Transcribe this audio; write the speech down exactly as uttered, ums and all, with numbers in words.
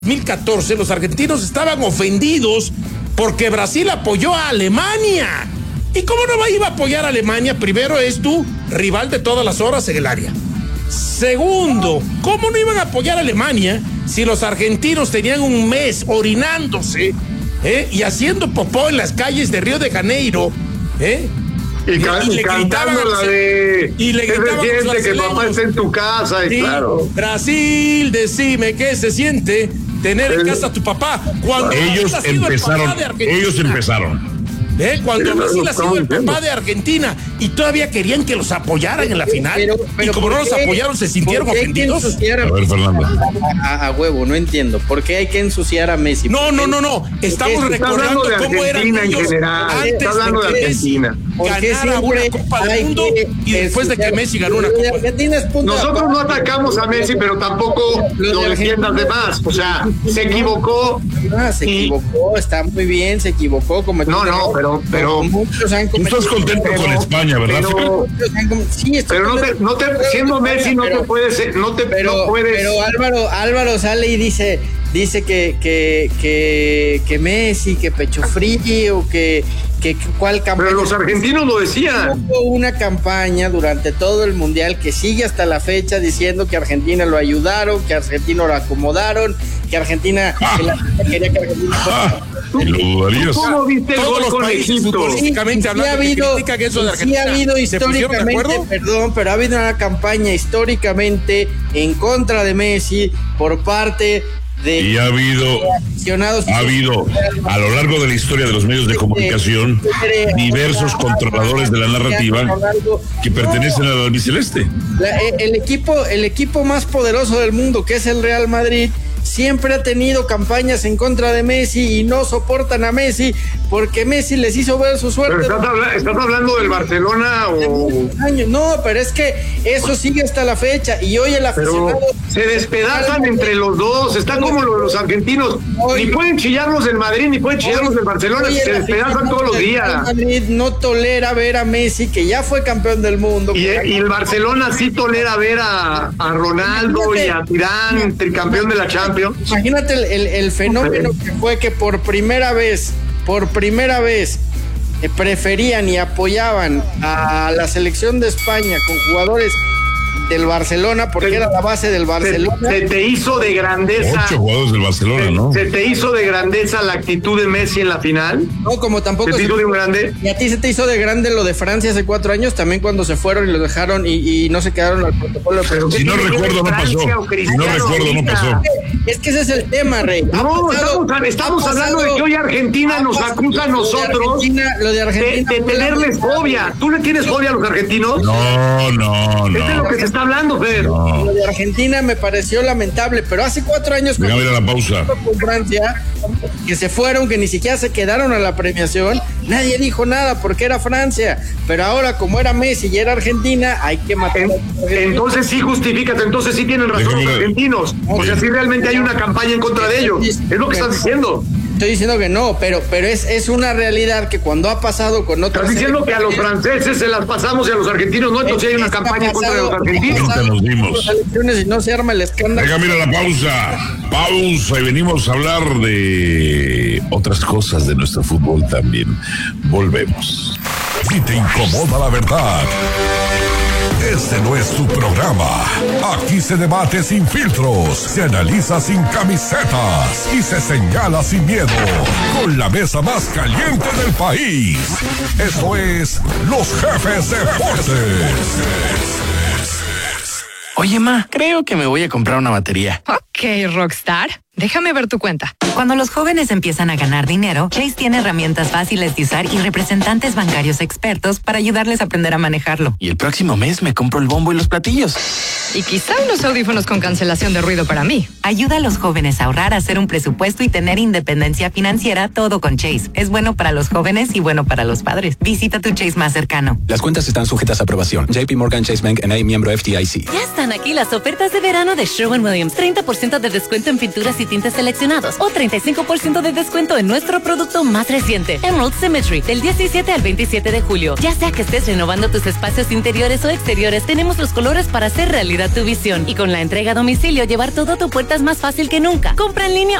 dos mil catorce los argentinos estaban ofendidos porque Brasil apoyó a Alemania. ¿Y cómo no iba a apoyar a Alemania? Primero, es tu rival de todas las horas en el área. Segundo, ¿cómo no iban a apoyar a Alemania si los argentinos tenían un mes orinándose ¿eh? y haciendo popó en las calles de Río de Janeiro? ¿eh? Y, y, y le gritaban la de y le gritaban se siente que papá está en tu casa y sí, claro. Brasil, decime qué se siente tener en casa a tu papá cuando ellos empezaron ellos empezaron ¿Eh? Cuando Brasil ha sido el papá de Argentina y todavía querían que los apoyaran en la final, pero, pero y como no los apoyaron se sintieron ofendidos. A ver, Fernando. A, a huevo, no entiendo. ¿Por qué hay que ensuciar a Messi? No, no, no, no. Estamos recordando cómo eran ellos antes está hablando de, de Argentina. Ganara una Copa del Mundo y después de que Messi ganó una Copa del Mundo. Nosotros no atacamos a Messi, pero tampoco lo defiendas de más. O sea, se equivocó. Ah, se y... equivocó, está muy bien, se equivocó. Como no, no, pero pero muchos han tú estás contento pero, con España, ¿verdad? Pero, sí, pero no te, no te siendo Messi no pero, te puedes no te pero, no puedes pero Álvaro Álvaro sale y dice dice que que que que Messi, que pecho frío, que que cuál campaña. Pero los argentinos lo decían. Hubo una campaña durante todo el mundial que sigue hasta la fecha diciendo que Argentina lo ayudaron, que Argentina lo acomodaron, que Argentina ah. que la, quería que Argentina ah. ¿Lo dudarías? ¿Cómo viste el gol con Egipto? Sí, sí ha habido, que eso de sí ha habido históricamente, perdón, pero ha habido una campaña históricamente en contra de Messi por parte de y ha habido ha habido a lo largo de la historia de los medios de comunicación diversos controladores de la narrativa que pertenecen al albiceleste. La, el equipo el equipo más poderoso del mundo, que es el Real Madrid, siempre ha tenido campañas en contra de Messi y no soportan a Messi porque Messi les hizo ver su suerte. ¿Pero estás, habla- estás hablando del Barcelona o...? No, pero es que eso sigue hasta la fecha y hoy el aficionado... Pero se despedazan entre los dos, están como los, los argentinos. Hoy, ni pueden chillarlos del Madrid, ni pueden chillarlos del Barcelona, se despedazan todos los días. El Madrid no tolera ver a Messi, que ya fue campeón del mundo. Y, y el Barcelona sí tolera ver a, a Ronaldo y a Tirán, tricampeón de la Champions. Imagínate el, el, el fenómeno que fue que por primera vez, por primera vez, eh, preferían y apoyaban a la selección de España con jugadores del Barcelona, porque se, era la base del Barcelona. Se, se te hizo de grandeza. Ocho jugadores del Barcelona, se, ¿no? Se te hizo de grandeza la actitud de Messi en la final. No, como tampoco. ¿Se te hizo de un grande? Y a ti se te hizo de grande lo de Francia hace cuatro años, también cuando se fueron y lo dejaron y, y no se quedaron al protocolo. Pero si no recuerdo, no pasó. Si no recuerdo, no pasó. Es que ese es el tema, Rey. No, pasado, estamos, estamos hablando de que hoy Argentina nos acusa a nosotros de, lo de, Argentina, de, de tenerles fobia. ¿Tú le tienes fobia a los argentinos? No, no, no. Es de lo que se está hablando, Fer. No. Lo de Argentina me pareció lamentable, pero hace cuatro años Venga, mira la pausa. Con Francia, que se fueron, que ni siquiera se quedaron a la premiación, nadie dijo nada porque era Francia, pero ahora como era Messi y era Argentina, hay que matar. En, entonces sí justifícate, entonces sí tienen razón Déjame los argentinos, okay. O sea, sí realmente hay una campaña en contra de ellos, es lo que estás diciendo. Estoy diciendo que no, pero, pero es, es una realidad que cuando ha pasado con otros... Estás diciendo que a los franceses se las pasamos y a los argentinos no, entonces hay una campaña en contra de los argentinos. Nos dimos. Y no se arma el escándalo. Venga, mira la pausa. Pausa y venimos a hablar de otras cosas de nuestro fútbol también. Volvemos. Si te incomoda la verdad, este no es tu programa. Aquí se debate sin filtros, se analiza sin camisetas y se señala sin miedo. Con la mesa más caliente del país. Esto es Los Jefes Deportes. Oye, ma, creo que me voy a comprar una batería. Ok, Rockstar. Déjame ver tu cuenta. Cuando los jóvenes empiezan a ganar dinero, Chase tiene herramientas fáciles de usar y representantes bancarios expertos para ayudarles a aprender a manejarlo. Y el próximo mes me compro el bombo y los platillos. Y quizá unos audífonos con cancelación de ruido para mí. Ayuda a los jóvenes a ahorrar, a hacer un presupuesto y tener independencia financiera, todo con Chase. Es bueno para los jóvenes y bueno para los padres. Visita tu Chase más cercano. Las cuentas están sujetas a aprobación. J P Morgan Chase Bank N A, miembro F D I C. Ya están aquí las ofertas de verano de Sherwin-Williams. treinta por ciento de descuento en pinturas y tintes seleccionados o treinta y cinco por ciento de descuento en nuestro producto más reciente, Emerald Symmetry, del diecisiete al veintisiete de julio. Ya sea que estés renovando tus espacios interiores o exteriores, tenemos los colores para hacer realidad tu visión. Y con la entrega a domicilio, llevar todo a tu puerta es más fácil que nunca. Compra en línea